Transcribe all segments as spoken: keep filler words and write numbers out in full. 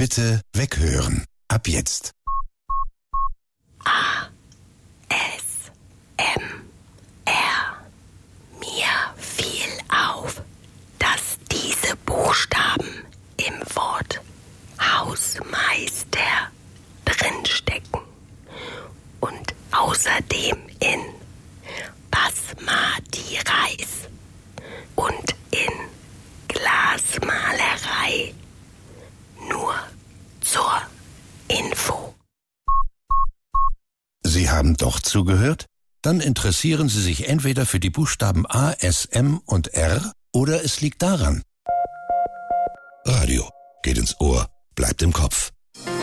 Bitte weghören. Ab jetzt. A, S, M, R. Mir fiel auf, dass diese Buchstaben im Wort Hausmeister drinstecken und außerdem in Basmati Reis und in Glasmalerei. Nur zur Info. Sie haben doch zugehört? Dann interessieren Sie sich entweder für die Buchstaben A, S, M und R oder es liegt daran. Radio geht ins Ohr, bleibt im Kopf.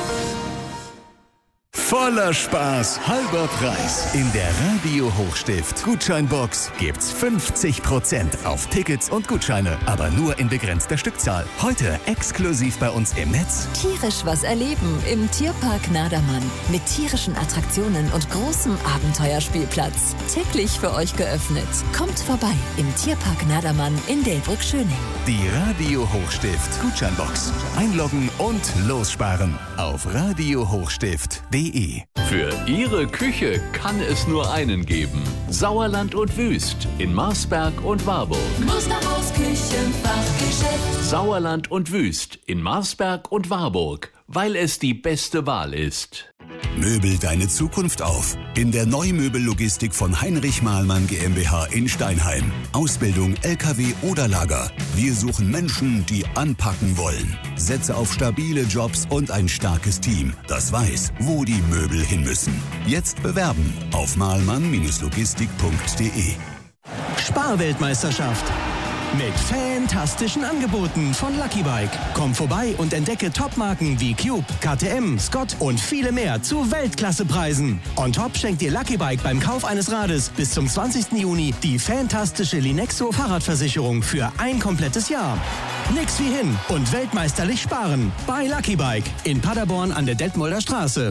Voller Spaß, halber Preis. In der Radio Hochstift Gutscheinbox gibt's fünfzig Prozent auf Tickets und Gutscheine, aber nur in begrenzter Stückzahl. Heute exklusiv bei uns im Netz. Tierisch was erleben im Tierpark Nadermann. Mit tierischen Attraktionen und großem Abenteuerspielplatz. Täglich für euch geöffnet. Kommt vorbei im Tierpark Nadermann in Delbrück-Schöning. Die Radio Hochstift Gutscheinbox. Einloggen und lossparen auf radio hochstift punkt de. Für Ihre Küche kann es nur einen geben. Sauerland und Wüst in Marsberg und Warburg. Musterhaus Küchenfachgeschäft. Sauerland und Wüst in Marsberg und Warburg, weil es die beste Wahl ist. Möbel deine Zukunft auf. In der Neumöbellogistik von Heinrich Mahlmann GmbH in Steinheim. Ausbildung, L K W oder Lager. Wir suchen Menschen, die anpacken wollen. Setze auf stabile Jobs und ein starkes Team, das weiß, wo die Möbel hin müssen. Jetzt bewerben auf mahlmann Logistik punkt de. Sparweltmeisterschaft. Mit fantastischen Angeboten von Lucky Bike. Komm vorbei und entdecke Topmarken wie Cube, K T M, Scott und viele mehr zu Weltklassepreisen. On top schenkt dir Lucky Bike beim Kauf eines Rades bis zum zwanzigsten Juni die fantastische Linexo Fahrradversicherung für ein komplettes Jahr. Nix wie hin und weltmeisterlich sparen bei Lucky Bike in Paderborn an der Detmolder Straße.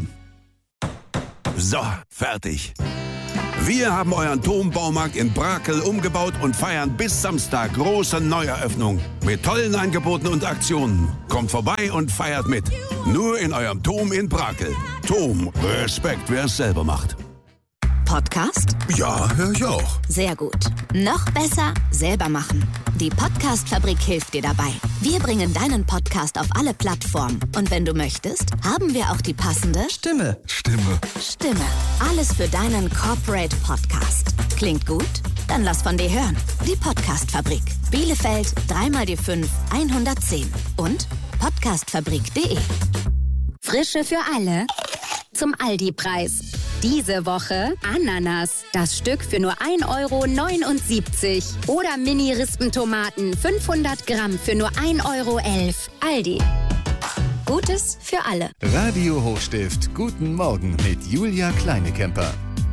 So, fertig. Wir haben euren Turmbaumarkt in Brakel umgebaut und feiern bis Samstag große Neueröffnung. Mit tollen Angeboten und Aktionen. Kommt vorbei und feiert mit. Nur in eurem Turm in Brakel. Turm, Respekt, wer es selber macht. Podcast? Ja, höre ich auch. Sehr gut. Noch besser, selber machen. Die Podcast-Fabrik hilft dir dabei. Wir bringen deinen Podcast auf alle Plattformen. Und wenn du möchtest, haben wir auch die passende Stimme. Stimme. Stimme. Alles für deinen Corporate Podcast. Klingt gut? Dann lass von dir hören. Die Podcast-Fabrik. Bielefeld, drei mal die fünf, hundertzehn. Und podcastfabrik punkt de. Frische für alle zum Aldi-Preis. Diese Woche Ananas, das Stück für nur ein Euro neunundsiebzig. Oder Mini-Rispentomaten, fünfhundert Gramm für nur ein Euro elf. Aldi. Gutes für alle. Radio Hochstift, guten Morgen mit Julia Kleinekemper.